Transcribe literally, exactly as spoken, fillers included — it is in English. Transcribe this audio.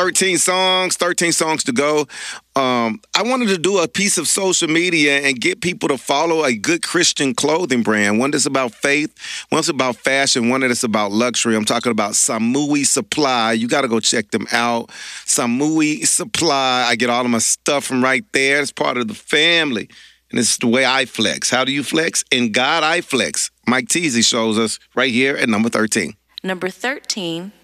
thirteen songs, thirteen songs to go. Um, I wanted to do a piece of social media and get people to follow a good Christian clothing brand. One that's about faith, one that's about fashion, one that's about luxury. I'm talking about Samui Supply. You got to go check them out. Samui Supply. I get all of my stuff from right there. It's part of the family. And it's the way I flex. How do you flex? In God, I flex. Mike Teasy shows us right here at number thirteen. Number thirteen,